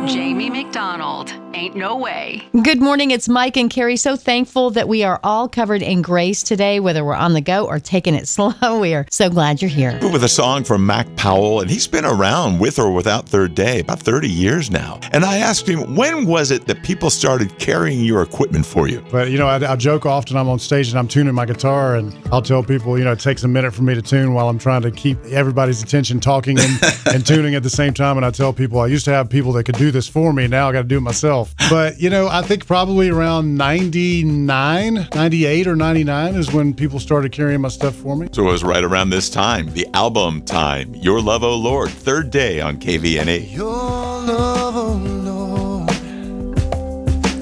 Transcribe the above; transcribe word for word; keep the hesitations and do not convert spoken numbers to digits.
Jamie McDonald. Ain't no way. Good morning. It's Mike and Carrie. So thankful that we are all covered in grace today, whether we're on the go or taking it slow. We are so glad you're here. With a song from Mac Powell, and he's been around with or without Third Day about thirty years now. And I asked him, when was it that people started carrying your equipment for you? But, you know, I, I joke often I'm on stage and I'm tuning my guitar, and I'll tell people, you know, it takes a minute for me to tune while I'm trying to keep everybody's attention talking and, and tuning at the same time. And I tell people, I used to have people that could do this for me. Now I got to do it myself. But, you know, I think probably around ninety-nine, ninety-eight or ninety-nine is when people started carrying my stuff for me. So it was right around this time, the album time. Your Love, O Lord, Third Day on K V N A. Your love.